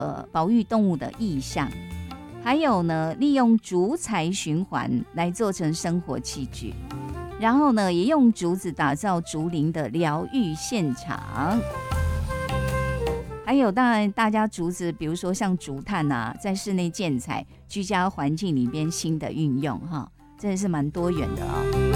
保育动物的意象，还有呢，利用竹材循环来做成生活器具，然后呢，也用竹子打造竹林的疗愈现场。还有，当然大家竹子，比如说像竹炭啊，在室内建材、居家环境里边新的运用哈，真的是蛮多元的哦。